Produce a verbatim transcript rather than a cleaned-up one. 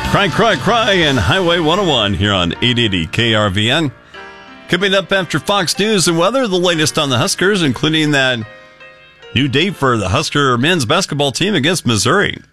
Cry, Cry, Cry, and Highway one oh one here on eight eighty K R V N. Coming up after Fox News and weather, the latest on the Huskers, including that new date for the Husker men's basketball team against Missouri.